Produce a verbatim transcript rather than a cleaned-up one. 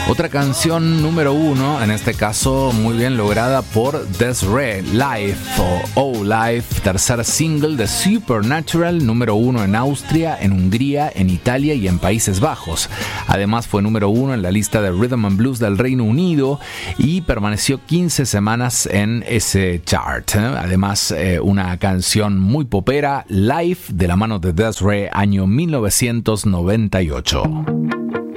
Otra canción número uno, en este caso muy bien lograda por Des'ree, Life o Oh Life, tercer single de Supernatural, número uno en Austria, en Hungría, en Italia y en Países Bajos. Además fue número uno en la lista de Rhythm and Blues del Reino Unido y permaneció quince semanas en ese chart. Además, eh, una canción muy popera, Life, de la mano de Des'ree, año mil novecientos noventa y ocho.